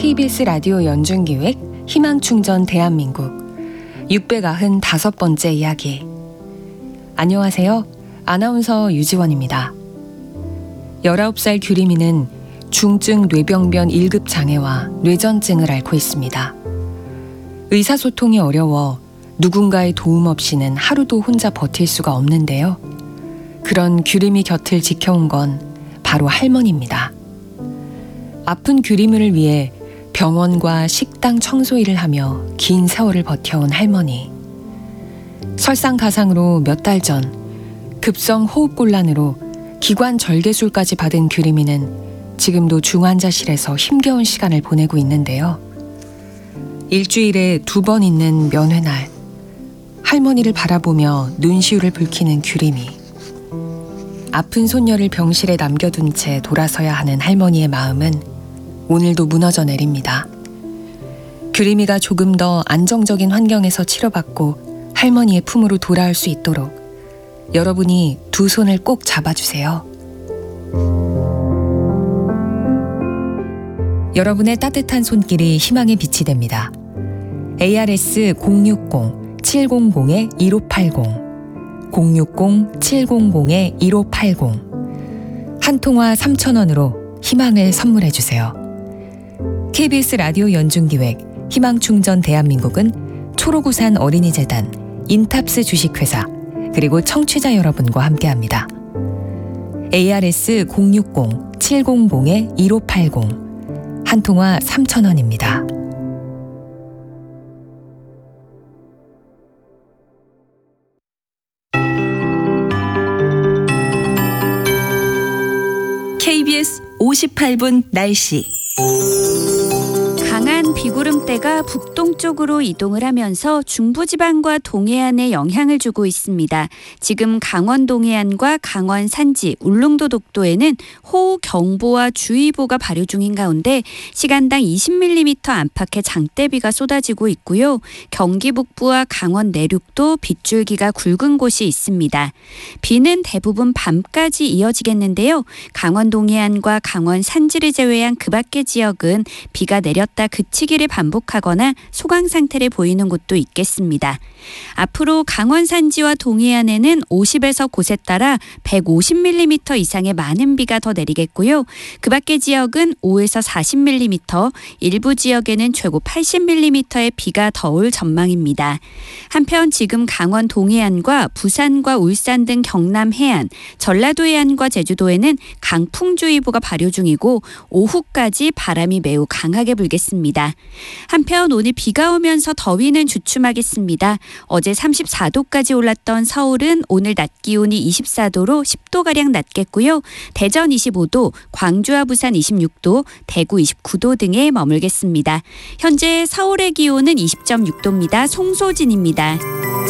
KBS 라디오 연중기획 희망충전 대한민국 695번째 이야기. 안녕하세요. 아나운서 유지원입니다. 19살 규림이는 중증 뇌병변 1급 장애와 뇌전증을 앓고 있습니다. 의사소통이 어려워 누군가의 도움 없이는 하루도 혼자 버틸 수가 없는데요. 그런 규림이 곁을 지켜온 건 바로 할머니입니다. 아픈 규림이를 위해 병원과 식당 청소 일을 하며 긴 세월을 버텨온 할머니. 설상가상으로 몇 달 전 급성 호흡곤란으로 기관 절개술까지 받은 규림이는 지금도 중환자실에서 힘겨운 시간을 보내고 있는데요. 일주일에 2번 있는 면회날, 할머니를 바라보며 눈시울을 붉히는 규림이. 아픈 손녀를 병실에 남겨둔 채 돌아서야 하는 할머니의 마음은 오늘도 무너져 내립니다. 규림이가 조금 더 안정적인 환경에서 치료받고 할머니의 품으로 돌아올 수 있도록 여러분이 두 손을 꼭 잡아주세요. 여러분의 따뜻한 손길이 희망의 빛이 됩니다. ARS 060-700-1580 060-700-1580 한 통화 3,000원으로 희망을 선물해주세요. KBS 라디오 연중기획 희망충전 대한민국은 초록우산 어린이재단, 인탑스 주식회사, 그리고 청취자 여러분과 함께합니다. ARS 060-700-1580 한 통화 3,000원입니다. KBS 58분 날씨. 강한 비구름대가 북동쪽으로 이동을 하면서 중부지방과 동해안에 영향을 주고 있습니다. 지금 강원 동해안과 강원 산지, 울릉도 독도에는 호우경보와 주의보가 발효 중인 가운데 시간당 20mm 안팎의 장대비가 쏟아지고 있고요. 경기 북부와 강원 내륙도 빗줄기가 굵은 곳이 있습니다. 비는 대부분 밤까지 이어지겠는데요. 강원 동해안과 강원 산지를 제외한 그 밖의 지역은 비가 내렸다 그치기를 반복하거나 소강 상태를 보이는 곳도 있겠습니다. 앞으로 강원 산지와 동해안에는 50에서 곳에 따라 150mm 이상의 많은 비가 더 내리겠고요. 그 밖의 지역은 5에서 40mm, 일부 지역에는 최고 80mm의 비가 더 올 전망입니다. 한편 지금 강원 동해안과 부산과 울산 등 경남 해안, 전라도 해안과 제주도에는 강풍주의보가 발효 중이고 오후까지 바람이 매우 강하게 불겠습니다. 한편 오늘 비가 오면서 더위는 주춤하겠습니다. 어제 34도까지 올랐던 서울은 오늘 낮 기온이 24도로 10도가량 낮겠고요. 대전 25도, 광주와 부산 26도, 대구 29도 등에 머물겠습니다. 현재 서울의 기온은 20.6도입니다. 송소진입니다.